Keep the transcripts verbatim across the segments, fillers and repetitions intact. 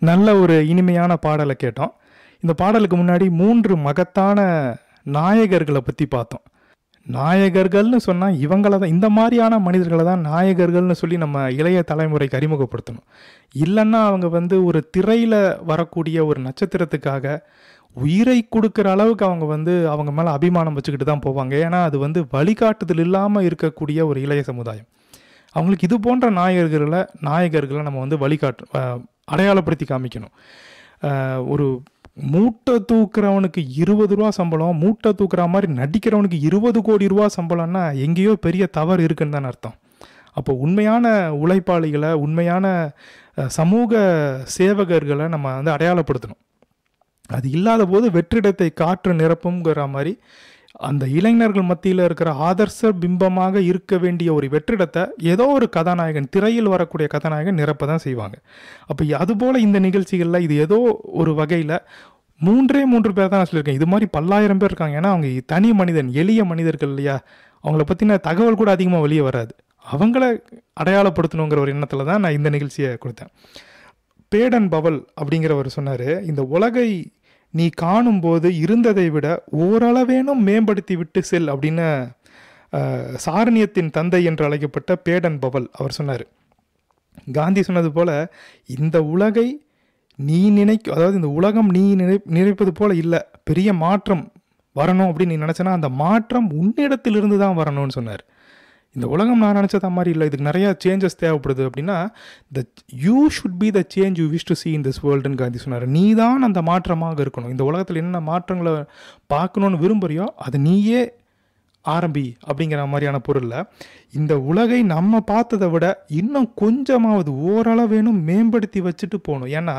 நல்ல ஒரு இனிமையான பாடலை கேட்டோம். இந்த பாடலுக்கு முன்னாடி மூன்று மகத்தான நாயகர்களை பற்றி பார்த்தோம். நாயகர்கள்னு சொன்னால் இவங்கள தான், இந்த மாதிரியான மனிதர்களை தான் நாயகர்கள்னு சொல்லி நம்ம இளைய தலைமுறைக்கு அறிமுகப்படுத்தணும். இல்லைன்னா அவங்க வந்து ஒரு திரையில் வரக்கூடிய ஒரு நட்சத்திரத்துக்காக உயிரை கொடுக்குற அளவுக்கு அவங்க வந்து அவங்க மேலே அபிமானம் வச்சுக்கிட்டு தான் போவாங்க. ஏன்னா அது வந்து வழிகாட்டுதல் இல்லாமல் இருக்கக்கூடிய ஒரு இளைய சமுதாயம். அவங்களுக்கு இது போன்ற நாயகர்களை நாயகர்களை நம்ம வந்து வழிகாட்டு அடையாளப்படுத்தி காமிக்கணும். ஒரு மூட்டை தூக்குறவனுக்கு இருபது ரூபா சம்பளம், மூட்டை தூக்குற மாதிரி நடிக்கிறவனுக்கு இருபது கோடி ரூபா சம்பளம்னா எங்கேயோ பெரிய தவறு இருக்குன்னு தானே அர்த்தம். அப்போ உண்மையான உழைப்பாளிகளை, உண்மையான சமூக சேவகர்களை நம்ம வந்து அடையாளப்படுத்தணும். அது இல்லாத போது வெற்றிடத்தை காற்று நிரப்புங்கிற மாதிரி அந்த இளைஞர்கள் மத்தியில் இருக்கிற ஆதர்ச பிம்பமாக இருக்க வேண்டிய ஒரு வெற்றிடத்தை ஏதோ ஒரு கதாநாயகன், திரையில் வரக்கூடிய கதாநாயகன் நிரப்ப தான் செய்வாங்க. அப்போ அதுபோல் இந்த நிகழ்ச்சிகளில் இது ஏதோ ஒரு வகையில் மூன்றே மூன்று பேர் தான் நான் சொல்லியிருக்கேன். இது மாதிரி பல்லாயிரம் பேர் இருக்காங்க. ஏன்னா அவங்க தனி மனிதன், எளிய மனிதர்கள் இல்லையா, அவங்கள பற்றின தகவல் கூட அதிகமாக வெளியே வராது. அவங்கள அடையாளப்படுத்தணுங்கிற ஒரு எண்ணத்தில் தான் நான் இந்த நிகழ்ச்சியை கொடுத்தேன். பேடன் பவல் அப்படிங்கிறவர் சொன்னார், இந்த உலகை நீ காணும்போது இருந்ததை விட ஓரளவேனும் மேம்படுத்தி விட்டு செல் அப்படின்னு சாரணியத்தின் தந்தை என்று அழைக்கப்பட்ட பேடன் பவல் அவர் சொன்னார். காந்தி சொன்னது போல் இந்த உலகை நீ நினைக்க, அதாவது இந்த உலகம் நீ நினை நினைப்பது போல் இல்லை, பெரிய மாற்றம் வரணும் அப்படின்னு நீ நினச்சனா அந்த மாற்றம் உன்னிடத்திலிருந்து தான் வரணும்னு சொன்னார். இந்த உலகம் நான் நினச்சத மாதிரி இல்லை, இதுக்கு நிறையா சேஞ்சஸ் தேவைப்படுது அப்படின்னா the you should be the change you wish to C in this வேர்ல்டுன்னு Gandhi சொன்னார். நீ தான் அந்த மாற்றமாக இருக்கணும். இந்த உலகத்தில் என்ன மாற்றங்களை பார்க்கணுன்னு விரும்புகிறியோ அதை நீயே ஆரம்பி அப்படிங்கிற மாதிரியான பொருளில் இந்த உலகை நம்ம பார்த்ததை விட இன்னும் கொஞ்சமாவது ஓரளவேனும் மேம்படுத்தி வச்சுட்டு போகணும். ஏன்னா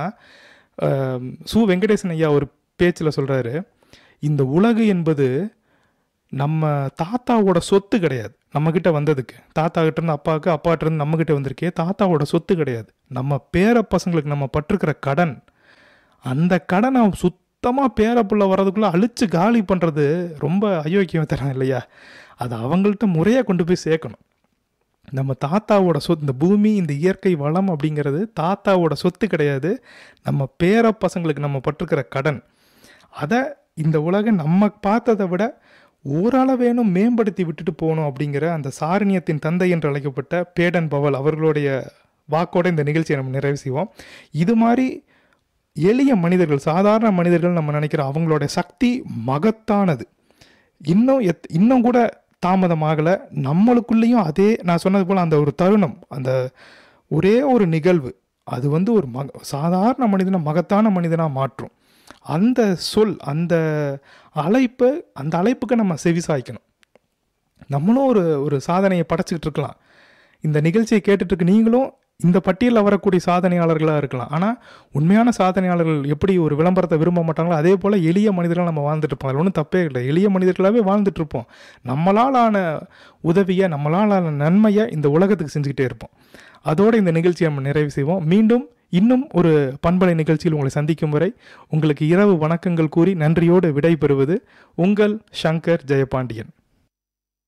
சு வெங்கடேசன் ஐயா ஒரு பேச்சில் சொல்கிறாரு, இந்த உலகு என்பது நம்ம தாத்தாவோட சொத்து கிடையாது. நம்மக்கிட்ட வந்ததுக்கு தாத்தாக்கிட்ட இருந்து அப்பாவுக்கு, அப்பாட்ட இருந்து நம்மக்கிட்ட வந்திருக்கே தாத்தாவோட சொத்து கிடையாது. நம்ம பேர பசங்களுக்கு நம்ம பட்டிருக்கிற கடன். அந்த கடனை சுத்தமாக பேரப்புள்ள வர்றதுக்குள்ளே அழிச்சு காலி பண்ணுறது ரொம்ப அயோக்கியம் தரம் இல்லையா? அது அவங்கள்ட்ட முறையாக கொண்டு போய் சேர்க்கணும். நம்ம தாத்தாவோட சொத்து, இந்த பூமி, இந்த இயற்கை வளம் அப்படிங்கிறது தாத்தாவோட சொத்து கிடையாது. நம்ம பேர பசங்களுக்கு நம்ம பட்டிருக்கிற கடன். அதை இந்த உலகம் நம்ம பார்த்ததை விட ஓரளவேனும் மேம்படுத்தி விட்டுட்டு போகணும் அப்படிங்கிற அந்த சாரணியத்தின் தந்தை என்று அழைக்கப்பட்ட பேடன் பவல் அவர்களுடைய வாக்கோட இந்த நிகழ்ச்சியை நம்ம நிறைவு செய்வோம். இது மாதிரி எளிய மனிதர்கள், சாதாரண மனிதர்கள் நம்ம நினைக்கிற அவங்களுடைய சக்தி மகத்தானது. இன்னும் எத் இன்னும் கூட தாமதமாகலை. நம்மளுக்குள்ளேயும் அதே நான் சொன்னது போல் அந்த ஒரு தருணம், அந்த ஒரே ஒரு நிகழ்வு அது வந்து ஒரு மக சாதாரண மனிதனை மகத்தான மனிதனாக மாற்றும். அந்த சொல், அந்த அழைப்பு, அந்த அழைப்புக்கு நம்ம செவிசாய்க்கணும். நம்மளும் ஒரு ஒரு சாதனையை படைச்சிக்கிட்டு இருக்கலாம். இந்த நிகழ்ச்சியை கேட்டுட்ருக்கு நீங்களும் இந்த பட்டியலில் வரக்கூடிய சாதனையாளர்களாக இருக்கலாம். ஆனால் உண்மையான சாதனையாளர்கள் எப்படி ஒரு விளம்பரத்தை விரும்ப மாட்டாங்களோ அதே போல் எளிய மனிதர்கள் நம்ம வாழ்ந்துட்டு இருப்போம். அதில் ஒன்றும் தப்பே இல்லை. எளிய மனிதர்களாகவே வாழ்ந்துட்டுருப்போம். நம்மளால் ஆன உதவியை, நம்மளால் ஆன நன்மையை இந்த உலகத்துக்கு செஞ்சுக்கிட்டே இருப்போம். அதோடு இந்த நிகழ்ச்சியை நம்ம நிறைவு செய்வோம். மீண்டும் இன்னும் ஒரு பண்பலை நிகழ்ச்சியில் உங்களை சந்திக்கும் வரை உங்களுக்கு இரவு வணக்கங்கள் கூறி நன்றியோடு விடை பெறுவது உங்கள் சங்கர் ஜெயபாண்டியன்.